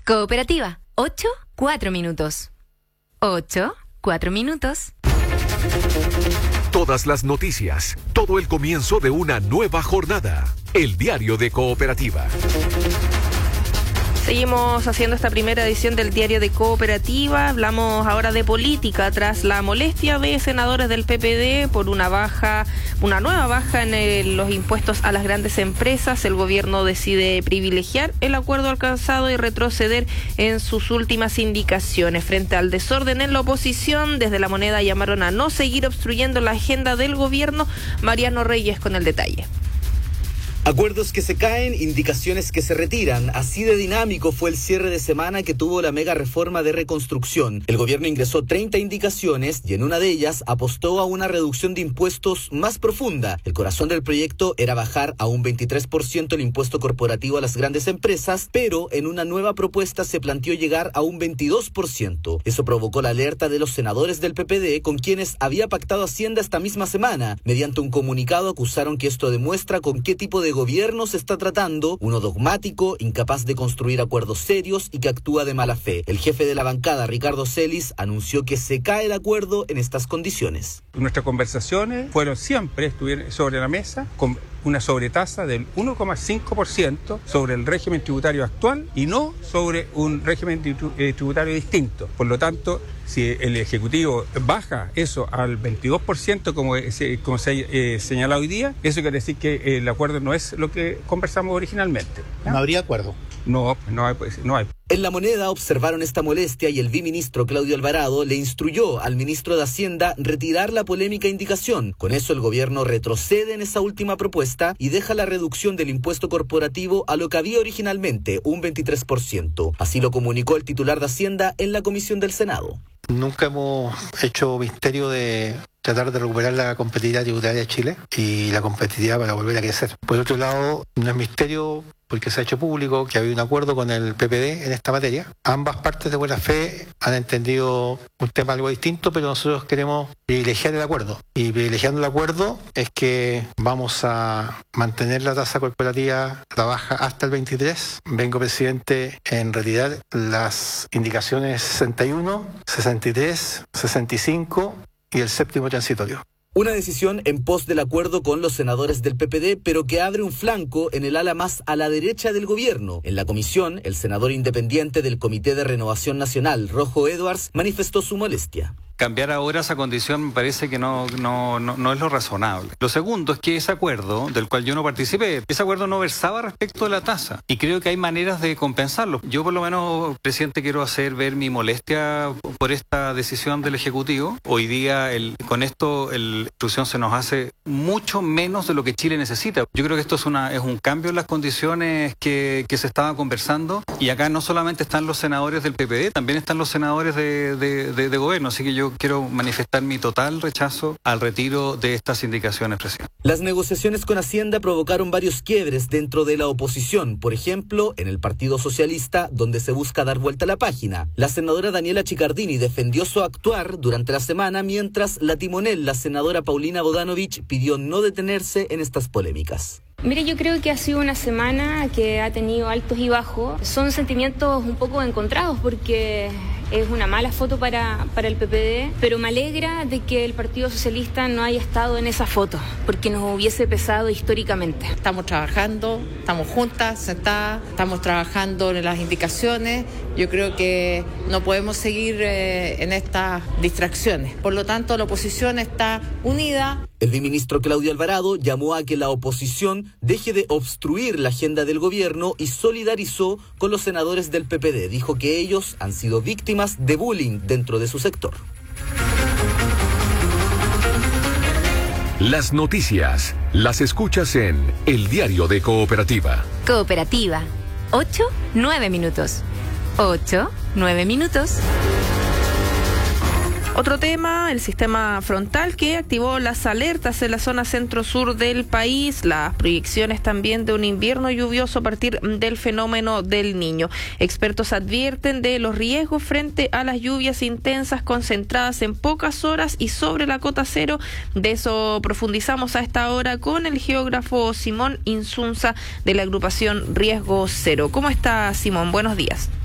Cooperativa, 8, 4 minutos. 8, 4 minutos. Todas las noticias, todo el comienzo de una nueva jornada. El Diario de Cooperativa. Seguimos haciendo esta primera edición del Diario de Cooperativa. Hablamos ahora de política tras la molestia de senadores del PPD por una nueva baja en los impuestos a las grandes empresas. El gobierno decide privilegiar el acuerdo alcanzado y retroceder en sus últimas indicaciones. Frente al desorden en la oposición, desde La Moneda llamaron a no seguir obstruyendo la agenda del gobierno. Mariano Reyes con el detalle. Acuerdos que se caen, indicaciones que se retiran. Así de dinámico fue el cierre de semana que tuvo la mega reforma de reconstrucción. El gobierno ingresó 30 indicaciones y en una de ellas apostó a una reducción de impuestos más profunda. El corazón del proyecto era bajar a un 23% el impuesto corporativo a las grandes empresas, pero en una nueva propuesta se planteó llegar a un 22%. Eso provocó la alerta de los senadores del PPD, con quienes había pactado Hacienda esta misma semana. Mediante un comunicado acusaron que esto demuestra con qué tipo de gobierno se está tratando, uno dogmático, incapaz de construir acuerdos serios y que actúa de mala fe. El jefe de la bancada, Ricardo Celis, anunció que se cae el acuerdo en estas condiciones. Nuestras conversaciones estuvieron sobre la mesa con una sobretasa del 1,5% sobre el régimen tributario actual y no sobre un régimen tributario distinto. Por lo tanto, si el Ejecutivo baja eso al 22%, como se señala hoy día, eso quiere decir que el acuerdo no es lo que conversamos originalmente. ¿No habría acuerdo? No hay. En La Moneda observaron esta molestia y el viceministro Claudio Alvarado le instruyó al ministro de Hacienda retirar la polémica indicación. Con eso el gobierno retrocede en esa última propuesta y deja la reducción del impuesto corporativo a lo que había originalmente, un 23%. Así lo comunicó el titular de Hacienda en la comisión del Senado. Nunca hemos hecho misterio de tratar de recuperar la competitividad tributaria de Chile y la competitividad para volver a crecer. Por otro lado, no es misterio porque se ha hecho público que había un acuerdo con el PPD en esta materia. Ambas partes de buena fe han entendido un tema algo distinto, pero nosotros queremos privilegiar el acuerdo. Y privilegiando el acuerdo es que vamos a mantener la tasa corporativa, la baja hasta el 23. Vengo, presidente, en retirar las indicaciones 61, 63, 65 y el séptimo transitorio. Una decisión en pos del acuerdo con los senadores del PPD, pero que abre un flanco en el ala más a la derecha del gobierno. En la comisión, el senador independiente del Comité de Renovación Nacional, Rojo Edwards, manifestó su molestia. Cambiar ahora esa condición me parece que no es lo razonable. Lo segundo es que ese acuerdo, del cual yo no participé, ese acuerdo no versaba respecto de la tasa y creo que hay maneras de compensarlo. Yo por lo menos, presidente, quiero hacer ver mi molestia por esta decisión del Ejecutivo. Hoy día con esto la instrucción se nos hace mucho menos de lo que Chile necesita. Yo creo que esto es un cambio en las condiciones que se estaban conversando y acá no solamente están los senadores del PPD, también están los senadores de gobierno, así que yo quiero manifestar mi total rechazo al retiro de estas indicaciones, presidente. Las negociaciones con Hacienda provocaron varios quiebres dentro de la oposición, por ejemplo, en el Partido Socialista, donde se busca dar vuelta a la página. La senadora Daniela Chicardini defendió su actuar durante la semana, mientras la timonel, la senadora Paulina Bodanovich, pidió no detenerse en estas polémicas. Mire, yo creo que ha sido una semana que ha tenido altos y bajos. Son sentimientos un poco encontrados porque es una mala foto para el PPD, pero me alegra de que el Partido Socialista no haya estado en esa foto, porque nos hubiese pesado históricamente. Estamos trabajando, estamos juntas, sentadas, estamos trabajando en las indicaciones. Yo creo que no podemos seguir en estas distracciones. Por lo tanto, la oposición está unida. El viceministro Claudio Alvarado llamó a que la oposición deje de obstruir la agenda del gobierno y solidarizó con los senadores del PPD. Dijo que ellos han sido víctimas de bullying dentro de su sector. Las noticias las escuchas en El Diario de Cooperativa. Cooperativa, 8, 9 minutos. 8, 9 minutos. Otro tema, el sistema frontal que activó las alertas en la zona centro-sur del país, las proyecciones también de un invierno lluvioso a partir del fenómeno del Niño. Expertos advierten de los riesgos frente a las lluvias intensas concentradas en pocas horas y sobre la cota cero. De eso profundizamos a esta hora con el geógrafo Simón Insunza de la agrupación Riesgo Cero. ¿Cómo está, Simón? Buenos días.